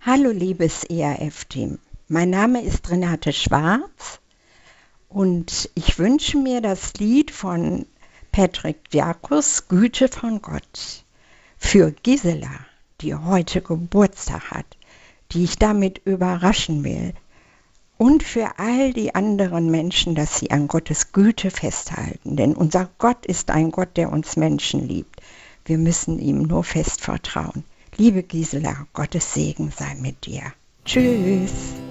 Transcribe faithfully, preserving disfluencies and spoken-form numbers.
Hallo liebes E R F-Team, mein Name ist Renate Schwarz und ich wünsche mir das Lied von Patrick Diakus, Güte von Gott, für Gisela, die heute Geburtstag hat, die ich damit überraschen will, und für all die anderen Menschen, dass sie an Gottes Güte festhalten, denn unser Gott ist ein Gott, der uns Menschen liebt. Wir müssen ihm nur fest vertrauen. Liebe Gisela, Gottes Segen sei mit dir. Tschüss.